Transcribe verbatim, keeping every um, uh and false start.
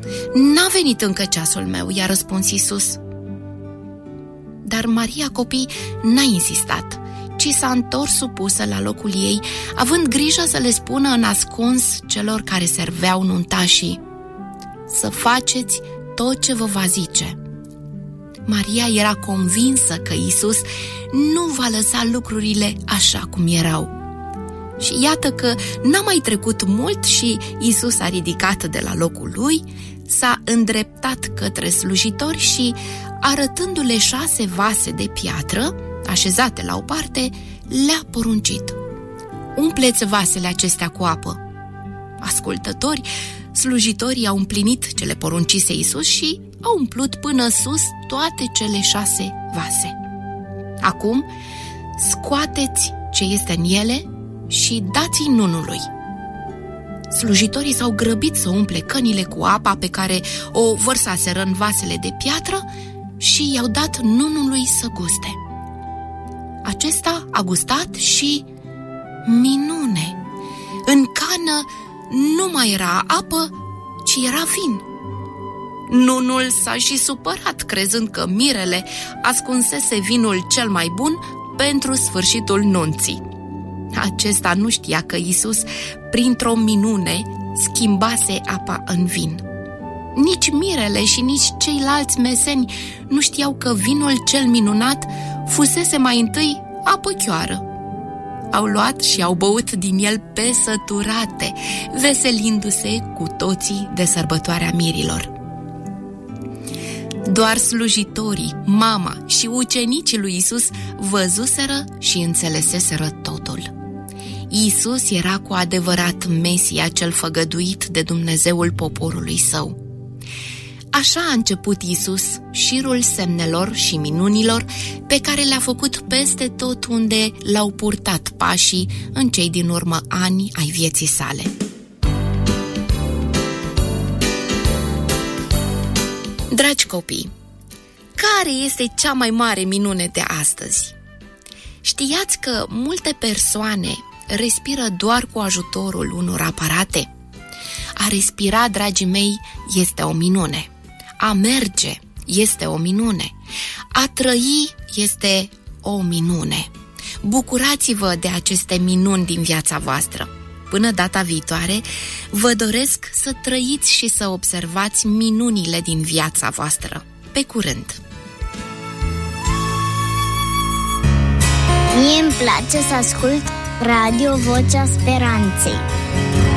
N-a venit încă ceasul meu, i-a răspuns Iisus. Dar Maria, copii, n-a insistat, ci s-a întors supusă la locul ei, având grijă să le spună în ascuns celor care serveau nuntașii: să faceți tot ce vă va zice. Maria era convinsă că Iisus nu va lăsa lucrurile așa cum erau. Și iată că n-a mai trecut mult și Iisus a ridicat de la locul lui, s-a îndreptat către slujitori și, arătându-le șase vase de piatră, așezate la o parte, le-a poruncit: umpleți vasele acestea cu apă. Ascultători, slujitorii au împlinit ce le poruncise Iisus și au umplut până sus toate cele șase vase. Acum, scoateți ce este în ele și dați-i nunului. Slujitorii s-au grăbit să umple cănile cu apa pe care o vărsaseră în vasele de piatră și i-au dat nunului să guste. Acesta a gustat și, minune, în cană nu mai era apă, ci era vin. Nunul s-a și supărat, crezând că mirele ascunsese vinul cel mai bun pentru sfârșitul nunții. Acesta nu știa că Iisus, printr-o minune, schimbase apa în vin. Nici mirele și nici ceilalți meseni nu știau că vinul cel minunat fusese mai întâi apă chioară. Au luat și au băut din el pe săturate, veselindu-se cu toții de sărbătoarea mirilor. Doar slujitorii, mama și ucenicii lui Iisus văzuseră și înțeleseseră totul. Iisus era cu adevărat Mesia cel făgăduit de Dumnezeul poporului său. Așa a început Iisus șirul semnelor și minunilor pe care le-a făcut peste tot unde l-au purtat pașii în cei din urmă ani ai vieții sale. Dragi copii, care este cea mai mare minune de astăzi? Știați că multe persoane respiră doar cu ajutorul unor aparate? A respira, dragii mei, este o minune. A merge este o minune. A trăi este o minune. Bucurați-vă de aceste minuni din viața voastră. Până data viitoare, vă doresc să trăiți și să observați minunile din viața voastră. Pe curând! Mie îmi place să ascult Radio Vocea Speranței.